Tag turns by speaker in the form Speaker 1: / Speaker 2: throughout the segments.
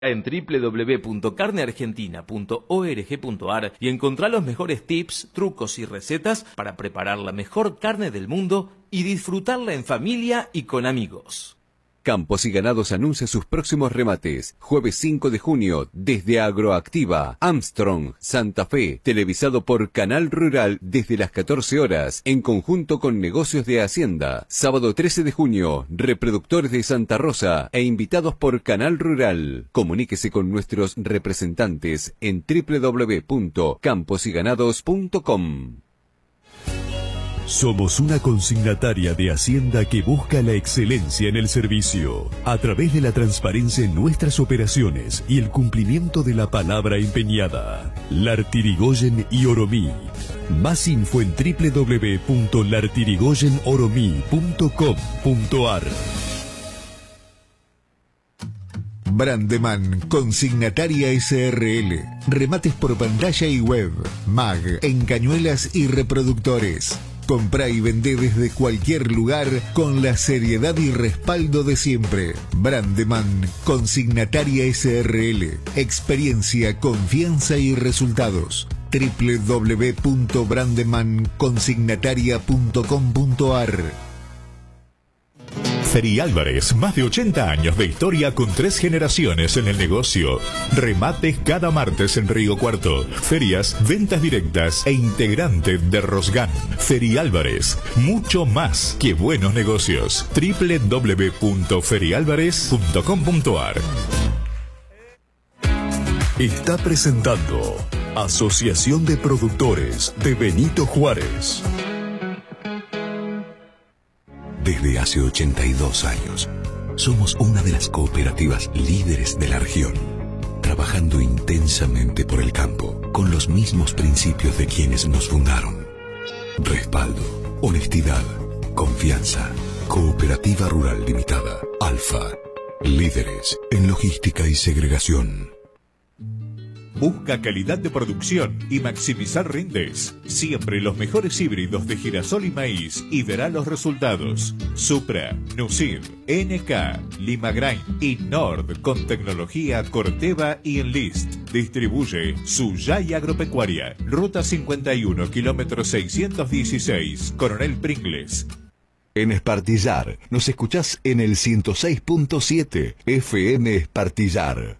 Speaker 1: en www.carneargentina.org.ar y encontrá los mejores tips, trucos y recetas para preparar la mejor carne del mundo y disfrutarla en familia y con amigos.
Speaker 2: Campos y Ganados anuncia sus próximos remates. Jueves 5 de junio, desde Agroactiva, Armstrong, Santa Fe, televisado por Canal Rural desde las 14 horas, en conjunto con Negocios de Hacienda. Sábado 13 de junio, Reproductores de Santa Rosa e invitados por Canal Rural. Comuníquese con nuestros representantes en www.camposyganados.com.
Speaker 3: Somos una consignataria de Hacienda que busca la excelencia en el servicio, a través de la transparencia en nuestras operaciones y el cumplimiento de la palabra empeñada. Lartirigoyen y Oromí. Más info en www.lartirigoyenoromí.com.ar.
Speaker 4: Brandeman, consignataria SRL. Remates por pantalla y web. MAG, en cañuelas y reproductores. Comprá y vendé desde cualquier lugar con la seriedad y respaldo de siempre. Brandeman, consignataria SRL. Experiencia, confianza y resultados. www.brandemanconsignataria.com.ar.
Speaker 3: Feri Álvarez, más de 80 años de historia con 3 generaciones en el negocio. Remates cada martes en Río Cuarto. Ferias, ventas directas e integrante de Rosgan. Feri Álvarez, mucho más que buenos negocios. www.ferialvarez.com.ar. Está presentando Asociación de Productores de Benito Juárez.
Speaker 5: Desde hace 82 años, somos una de las cooperativas líderes de la región, trabajando intensamente por el campo, con los mismos principios de quienes nos fundaron. Respaldo, honestidad, confianza. Cooperativa Rural Limitada, Alfa, líderes en logística y segregación.
Speaker 3: Busca calidad de producción y maximizar rindes. Siempre los mejores híbridos de girasol y maíz y verá los resultados. Supra, Nucir, NK, Limagrain y Nord con tecnología Corteva y Enlist. Distribuye Suyay Agropecuaria. Ruta 51, kilómetro 616, Coronel Pringles.
Speaker 5: En Espartillar, nos escuchás en el 106.7 FM Espartillar.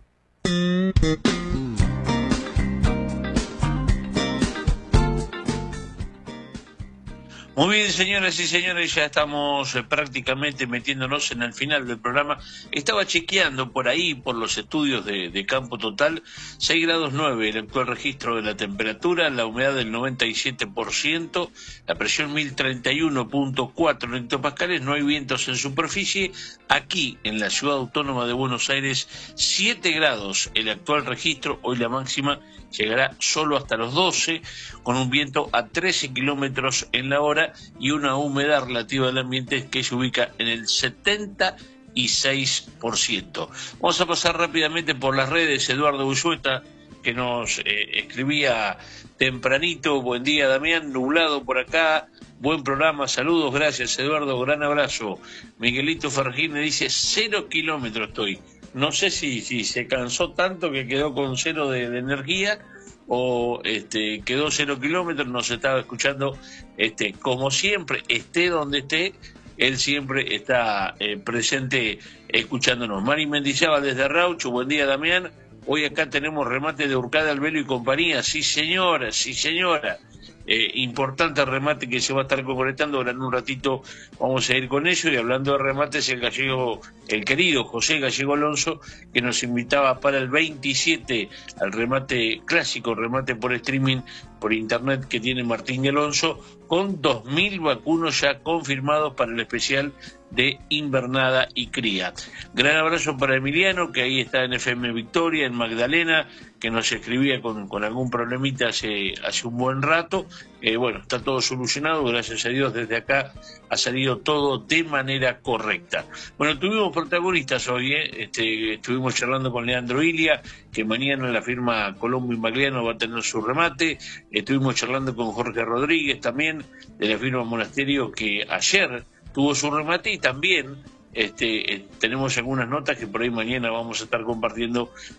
Speaker 6: Muy bien, señoras y señores, ya estamos prácticamente metiéndonos en el final del programa. Estaba chequeando por ahí, por los estudios de Campo Total, 6 grados 9 el actual registro de la temperatura, la humedad del 97%, la presión 1031.4 hectopascales, no hay vientos en superficie. Aquí, en la ciudad autónoma de Buenos Aires, 7 grados el actual registro, hoy la máxima llegará solo hasta los 12, con un viento a 13 kilómetros en la hora y una humedad relativa del ambiente que se ubica en el 76%. Vamos a pasar rápidamente por las redes. Eduardo Ullueta, que nos escribía tempranito: buen día, Damián, nublado por acá, buen programa, saludos, gracias Eduardo, gran abrazo. Miguelito Fergín me dice 0 kilómetros estoy. No sé si se cansó tanto que quedó con 0 de energía o quedó 0 kilómetros, nos estaba escuchando. Como siempre, esté donde esté, él siempre está presente escuchándonos. Mari Mendizábal desde Raucho, buen día Damián, hoy acá tenemos remate de Urcada, Albelo y compañía. Sí señora, sí señora. Importante remate que se va a estar concretando. Ahora en un ratito vamos a ir con eso. Y hablando de remates, el querido José Gallego Alonso, que nos invitaba para el 27 al remate clásico, remate por streaming por internet que tiene Martín y Alonso, con 2.000 vacunos ya confirmados para el especial de invernada y cría. Gran abrazo para Emiliano, que ahí está en FM Victoria, en Magdalena, que nos escribía con algún problemita hace un buen rato. Bueno, está todo solucionado, gracias a Dios, desde acá ha salido todo de manera correcta. Bueno, tuvimos protagonistas hoy, estuvimos charlando con Leandro Ilia, que mañana en la firma Colombo y Magliano va a tener su remate. Estuvimos charlando con Jorge Rodríguez también, de la firma Monasterio, que ayer tuvo su remate, y también tenemos algunas notas que por ahí mañana vamos a estar compartiendo